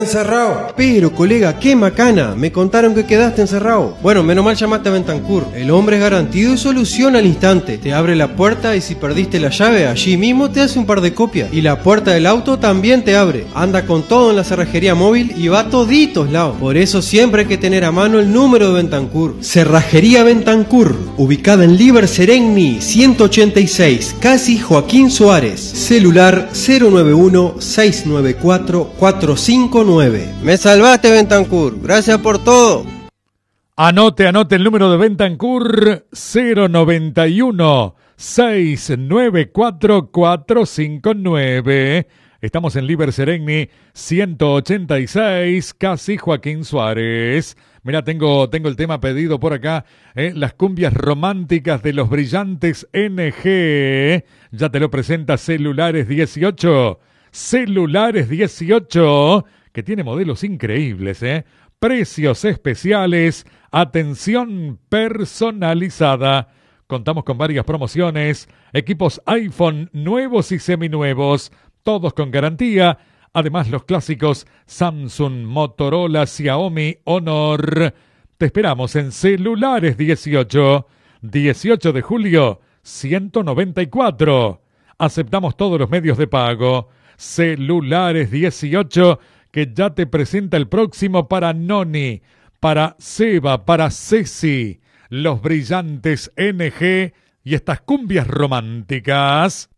Encerrado. Pero, colega, qué macana. Me contaron que quedaste encerrado. Bueno, menos mal llamaste a Bentancur. El hombre es garantido y soluciona al instante. Te abre la puerta y si perdiste la llave, allí mismo te hace un par de copias. Y la puerta del auto también te abre. Anda con todo en la cerrajería móvil y va a toditos lados. Por eso siempre hay que tener a mano el número de Bentancur. Cerrajería Bentancur, ubicada en Liber Seregni 186, casi Joaquín Suárez. Celular 091-694-459. Me salvaste, Bentancur. Gracias por todo. Anote el número de Bentancur: 091-694-459. Estamos en Liber Seregni 186, casi Joaquín Suárez. Mira, tengo el tema pedido por acá, las cumbias románticas de los brillantes NG. Ya te lo presenta Celulares 18. Celulares 18, que tiene modelos increíbles, precios especiales, atención personalizada. Contamos con varias promociones, equipos iPhone nuevos y seminuevos, todos con garantía. Además, los clásicos Samsung, Motorola, Xiaomi, Honor. Te esperamos en Celulares 18, 18 de julio, 194. Aceptamos todos los medios de pago. Celulares 18, que ya te presenta el próximo para Noni, para Seba, para Ceci, los brillantes NG y estas cumbias románticas.